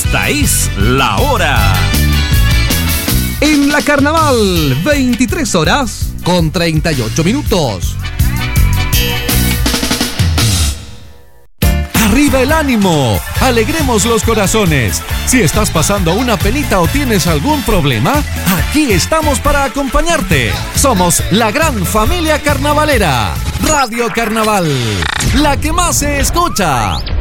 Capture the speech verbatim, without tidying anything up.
Esta es la hora. En la Carnaval, veintitrés horas con treinta y ocho minutos. ¡Arriba el ánimo! ¡Alegremos los corazones! Si estás pasando una penita o tienes algún problema, aquí estamos para acompañarte. Somos la gran familia carnavalera. Radio Carnaval, la que más se escucha.